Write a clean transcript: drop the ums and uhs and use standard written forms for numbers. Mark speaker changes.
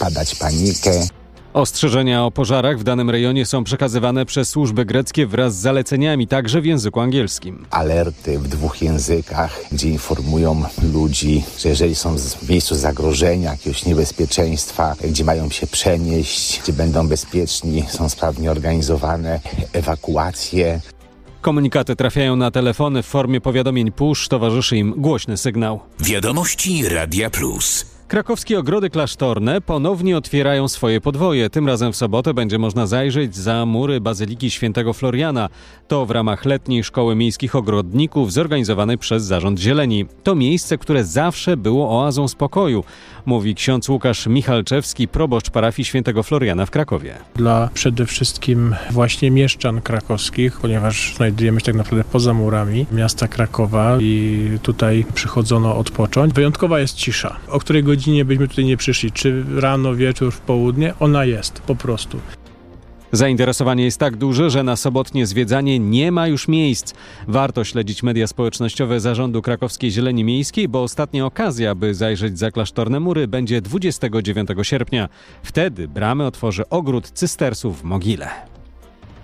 Speaker 1: wpadać w panikę.
Speaker 2: Ostrzeżenia o pożarach w danym rejonie są przekazywane przez służby greckie wraz z zaleceniami, także w języku angielskim.
Speaker 1: Alerty w 2 językach, gdzie informują ludzi, że jeżeli są w miejscu zagrożenia, jakiegoś niebezpieczeństwa, gdzie mają się przenieść, gdzie będą bezpieczni, są sprawnie organizowane ewakuacje.
Speaker 2: Komunikaty trafiają na telefony w formie powiadomień push, towarzyszy im głośny sygnał.
Speaker 3: Wiadomości Radia Plus.
Speaker 2: Krakowskie ogrody klasztorne ponownie otwierają swoje podwoje. Tym razem w sobotę będzie można zajrzeć za mury Bazyliki Świętego Floriana. To w ramach letniej szkoły miejskich ogrodników zorganizowanej przez Zarząd Zieleni. To miejsce, które zawsze było oazą spokoju, mówi ksiądz Łukasz Michalczewski, proboszcz parafii Świętego Floriana w Krakowie.
Speaker 4: Dla przede wszystkim właśnie mieszczan krakowskich, ponieważ znajdujemy się tak naprawdę poza murami miasta Krakowa i tutaj przychodzono odpocząć. Wyjątkowa jest cisza, o której godzinie byśmy tutaj nie przyszli, czy rano, wieczór, w południe, ona jest po prostu.
Speaker 2: Zainteresowanie jest tak duże, że na sobotnie zwiedzanie nie ma już miejsc. Warto śledzić media społecznościowe Zarządu Krakowskiej Zieleni Miejskiej, bo ostatnia okazja, by zajrzeć za klasztorne mury, będzie 29 sierpnia. Wtedy bramy otworzy ogród Cystersów w Mogile.